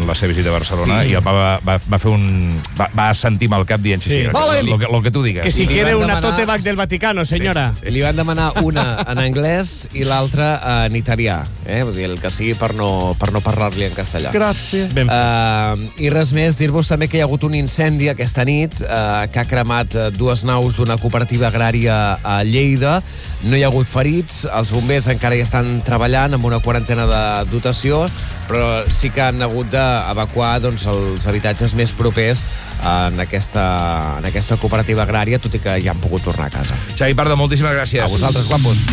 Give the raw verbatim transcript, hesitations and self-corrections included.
en la seva visita a Barcelona, Sí. i va, va, va fer un... Va, va sentir amb el cap dient, sí, sí, Sí. lo, lo, que, lo que tu digues. Que si li quiere van una demanar- tote bag del Vaticano, senyora. Li van demanar una en anglès i l'altra en italià, eh? Vull dir, el que sigui per no, per no parlar-li en castellà. Gràcies. Ben Uh, I res més, dir-vos també que hi ha hagut un incendi aquesta nit uh, que ha cremat uh, dues naus d'una cooperativa agrària a Lleida. No hi ha hagut ferits, els bombers encara hi estan treballant amb una quarantena de dotació, però sí que han hagut d'evacuar doncs, els habitatges més propers en aquesta, en aquesta cooperativa agrària, tot i que ja han pogut tornar a casa. Xavi Pardo, moltíssimes gràcies. A vosaltres, guapos.